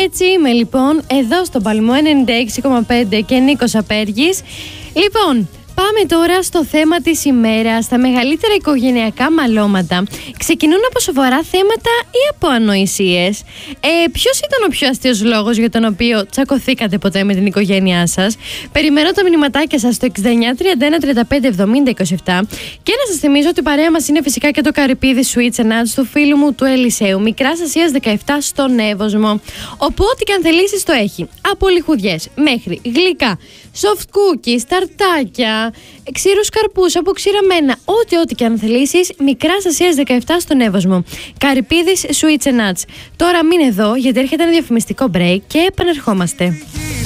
Έτσι είμαι λοιπόν εδώ στο Παλμό 96,5 και Νίκος Απέργης. Λοιπόν, πάμε τώρα στο θέμα της ημέρας. Τα μεγαλύτερα οικογενειακά μαλώματα ξεκινούν από σοβαρά θέματα ή από ανοησίες. Ποιος ήταν ο πιο αστείος λόγος για τον οποίο τσακωθήκατε ποτέ με την οικογένειά σας? Περιμένω τα μηνυματάκια σας στο 69 31 35 70 27. Και να σας θυμίζω ότι η παρέα μας είναι φυσικά και το καρυπίδι Sweets and Nuts του φίλου μου του Ελισέου, Μικράς Ασίας 17 στον Εύωσμο. Όπου ό,τι και αν θελήσεις το έχει. Από λιχουδιές μέχρι γλυκά, soft cookies, ταρτάκια, ξύρους καρπούς, αποξηραμένα, ό,τι και αν θελήσεις, Μικράς Ασίας 17 στον Εύωσμο. Καρυπίδης Sweets and Nuts. Τώρα μείνε εδώ γιατί έρχεται ένα διαφημιστικό break και επανερχόμαστε.